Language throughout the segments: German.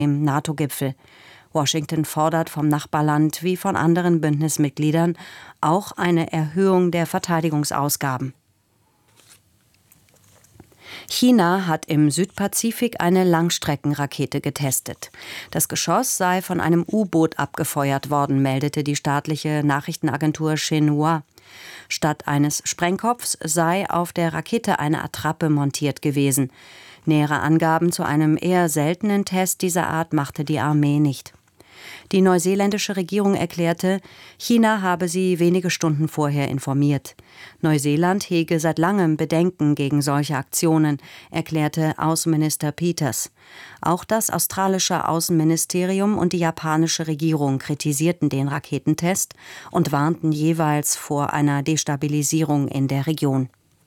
im NATO-Gipfel. Washington fordert vom Nachbarland wie von anderen Bündnismitgliedern auch eine Erhöhung der Verteidigungsausgaben. China hat im Südpazifik eine Langstreckenrakete getestet. Das Geschoss sei von einem U-Boot abgefeuert worden, meldete die staatliche Nachrichtenagentur Xinhua. Statt eines Sprengkopfs sei auf der Rakete eine Attrappe montiert gewesen. Nähere Angaben zu einem eher seltenen Test dieser Art machte die Armee nicht. Die neuseeländische Regierung erklärte, China habe sie wenige Stunden vorher informiert. Neuseeland hege seit langem Bedenken gegen solche Aktionen, erklärte Außenminister Peters. Auch das australische Außenministerium und die japanische Regierung kritisierten den Raketentest und warnten jeweils vor einer Destabilisierung in der Region.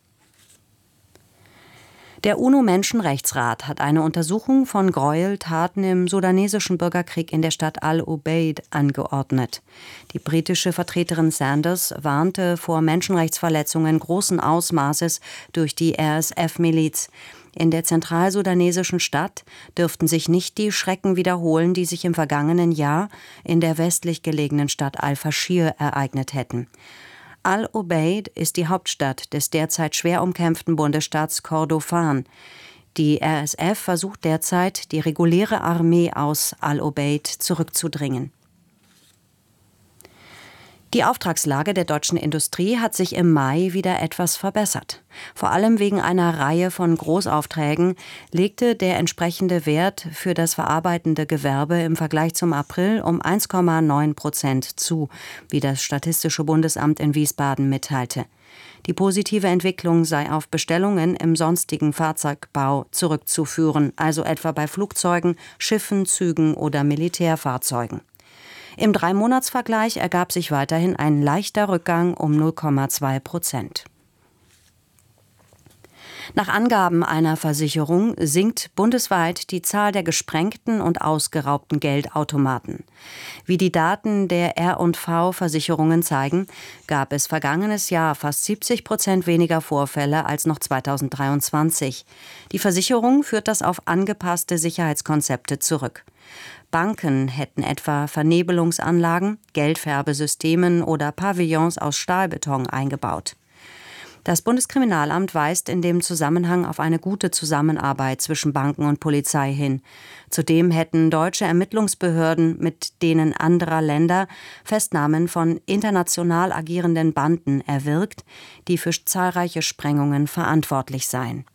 Der UNO-Menschenrechtsrat hat eine Untersuchung von Gräueltaten im sudanesischen Bürgerkrieg in der Stadt Al-Ubaid angeordnet. Die britische Vertreterin Sanders warnte vor Menschenrechtsverletzungen großen Ausmaßes durch die RSF-Miliz. In der zentralsudanesischen Stadt dürften sich nicht die Schrecken wiederholen, die sich im vergangenen Jahr in der westlich gelegenen Stadt Al-Faschir ereignet hätten. Al-Ubaid ist die Hauptstadt des derzeit schwer umkämpften Bundesstaats Kordofan. Die RSF versucht derzeit, die reguläre Armee aus Al-Ubaid zurückzudrängen. Die Auftragslage der deutschen Industrie hat sich im Mai wieder etwas verbessert. Vor allem wegen einer Reihe von Großaufträgen legte der entsprechende Wert für das verarbeitende Gewerbe im Vergleich zum April um 1,9% zu, wie das Statistische Bundesamt in Wiesbaden mitteilte. Die positive Entwicklung sei auf Bestellungen im sonstigen Fahrzeugbau zurückzuführen, also etwa bei Flugzeugen, Schiffen, Zügen oder Militärfahrzeugen. Im 3-Monats-Vergleich ergab sich weiterhin ein leichter Rückgang um 0,2%. Nach Angaben einer Versicherung sinkt bundesweit die Zahl der gesprengten und ausgeraubten Geldautomaten. Wie die Daten der R&V-Versicherungen zeigen, gab es vergangenes Jahr fast 70% weniger Vorfälle als noch 2023. Die Versicherung führt das auf angepasste Sicherheitskonzepte zurück. Banken hätten etwa Vernebelungsanlagen, Geldfärbesystemen oder Pavillons aus Stahlbeton eingebaut. Das Bundeskriminalamt weist in dem Zusammenhang auf eine gute Zusammenarbeit zwischen Banken und Polizei hin. Zudem hätten deutsche Ermittlungsbehörden mit denen anderer Länder Festnahmen von international agierenden Banden erwirkt, die für zahlreiche Sprengungen verantwortlich seien.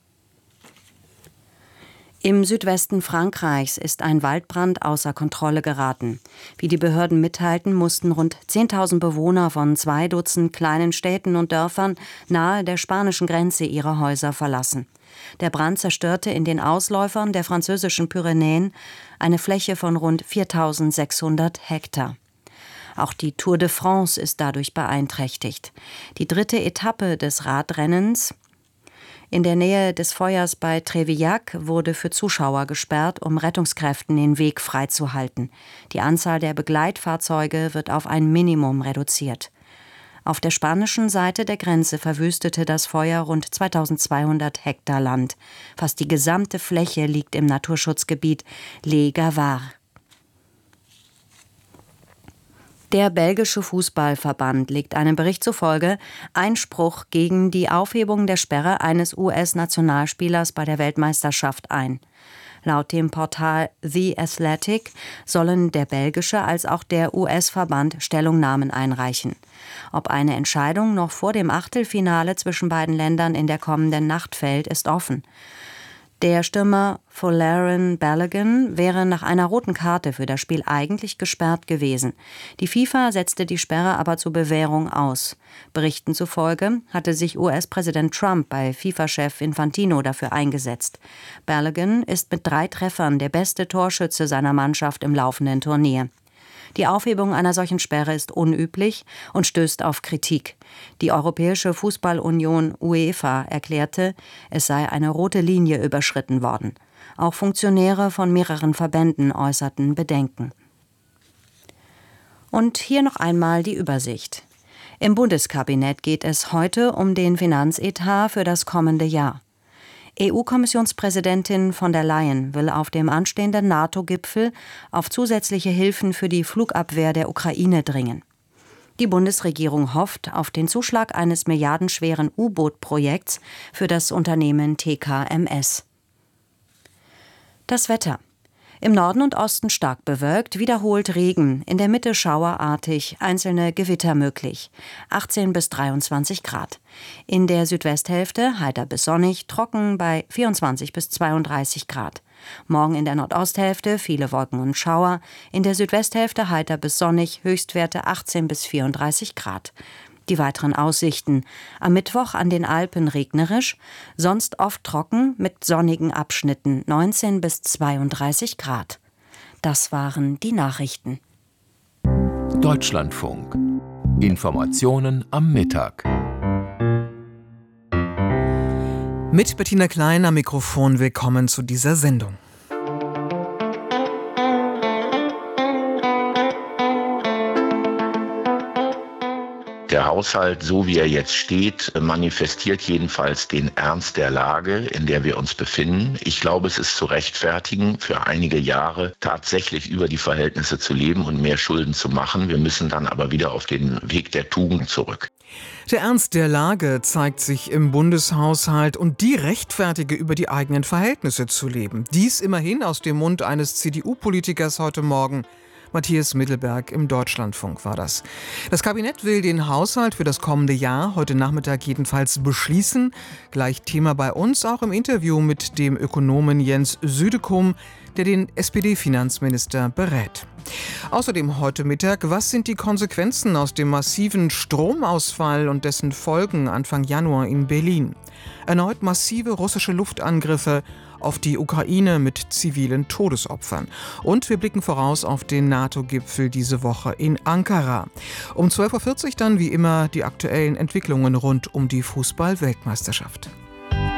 Im Südwesten Frankreichs ist ein Waldbrand außer Kontrolle geraten. Wie die Behörden mitteilten, mussten rund 10.000 Bewohner von 2 Dutzend kleinen Städten und Dörfern nahe der spanischen Grenze ihre Häuser verlassen. Der Brand zerstörte in den Ausläufern der französischen Pyrenäen eine Fläche von rund 4.600 Hektar. Auch die Tour de France ist dadurch beeinträchtigt. Die 3. Etappe des Radrennens in der Nähe des Feuers bei Trevillac wurde für Zuschauer gesperrt, um Rettungskräften den Weg freizuhalten. Die Anzahl der Begleitfahrzeuge wird auf ein Minimum reduziert. Auf der spanischen Seite der Grenze verwüstete das Feuer rund 2.200 Hektar Land. Fast die gesamte Fläche liegt im Naturschutzgebiet Les Gavard. Der belgische Fußballverband legt einem Bericht zufolge Einspruch gegen die Aufhebung der Sperre eines US-Nationalspielers bei der Weltmeisterschaft ein. Laut dem Portal The Athletic sollen der belgische als auch der US-Verband Stellungnahmen einreichen. Ob eine Entscheidung noch vor dem Achtelfinale zwischen beiden Ländern in der kommenden Nacht fällt, ist offen. Der Stürmer Folarin Balogun wäre nach einer roten Karte für das Spiel eigentlich gesperrt gewesen. Die FIFA setzte die Sperre aber zur Bewährung aus. Berichten zufolge hatte sich US-Präsident Trump bei FIFA-Chef Infantino dafür eingesetzt. Balogun ist mit 3 Treffern der beste Torschütze seiner Mannschaft im laufenden Turnier. Die Aufhebung einer solchen Sperre ist unüblich und stößt auf Kritik. Die Europäische Fußballunion UEFA erklärte, es sei eine rote Linie überschritten worden. Auch Funktionäre von mehreren Verbänden äußerten Bedenken. Und hier noch einmal die Übersicht. Im Bundeskabinett geht es heute um den Finanzetat für das kommende Jahr. EU-Kommissionspräsidentin von der Leyen will auf dem anstehenden NATO-Gipfel auf zusätzliche Hilfen für die Flugabwehr der Ukraine dringen. Die Bundesregierung hofft auf den Zuschlag eines milliardenschweren U-Boot-Projekts für das Unternehmen TKMS. Das Wetter. Im Norden und Osten stark bewölkt, wiederholt Regen, in der Mitte schauerartig, einzelne Gewitter möglich. 18 bis 23 Grad. In der Südwesthälfte heiter bis sonnig, trocken bei 24 bis 32 Grad. Morgen in der Nordosthälfte viele Wolken und Schauer, in der Südwesthälfte heiter bis sonnig, Höchstwerte 18 bis 34 Grad. Die weiteren Aussichten. Am Mittwoch an den Alpen regnerisch, sonst oft trocken mit sonnigen Abschnitten 19 bis 32 Grad. Das waren die Nachrichten. Deutschlandfunk. Informationen am Mittag. Mit Bettina Klein am Mikrofon, willkommen zu dieser Sendung. Der Haushalt, so wie er jetzt steht, manifestiert jedenfalls den Ernst der Lage, in der wir uns befinden. Ich glaube, es ist zu rechtfertigen, für einige Jahre tatsächlich über die Verhältnisse zu leben und mehr Schulden zu machen. Wir müssen dann aber wieder auf den Weg der Tugend zurück. Der Ernst der Lage zeigt sich im Bundeshaushalt und die Rechtfertige, über die eigenen Verhältnisse zu leben. Dies immerhin aus dem Mund eines CDU-Politikers heute Morgen. Matthias Mittelberg im Deutschlandfunk war das. Das Kabinett will den Haushalt für das kommende Jahr heute Nachmittag jedenfalls beschließen. Gleich Thema bei uns, auch im Interview mit dem Ökonomen Jens Südekum, der den SPD-Finanzminister berät. Außerdem heute Mittag, was sind die Konsequenzen aus dem massiven Stromausfall und dessen Folgen Anfang Januar in Berlin? Erneut massive russische Luftangriffe auf die Ukraine mit zivilen Todesopfern. Und wir blicken voraus auf den NATO-Gipfel diese Woche in Ankara. Um 12.40 Uhr dann wie immer die aktuellen Entwicklungen rund um die Fußball-Weltmeisterschaft.